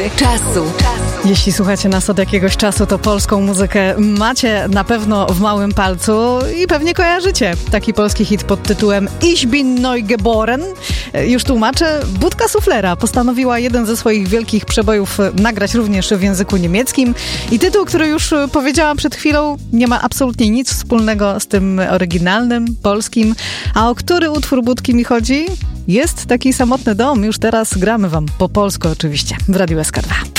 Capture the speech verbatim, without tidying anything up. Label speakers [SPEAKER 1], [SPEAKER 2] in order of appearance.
[SPEAKER 1] czasu.
[SPEAKER 2] Jeśli słuchacie nas od jakiegoś czasu, to polską muzykę macie na pewno w małym palcu i pewnie kojarzycie taki polski hit pod tytułem Ich bin neu geboren. Już tłumaczę. Budka Suflera postanowiła jeden ze swoich wielkich przebojów nagrać również w języku niemieckim i tytuł, który już powiedziałam przed chwilą, nie ma absolutnie nic wspólnego z tym oryginalnym, polskim. A o który utwór Budki mi chodzi? Jest taki samotny dom. Już teraz gramy wam po polsku oczywiście w Radiu S K dwa.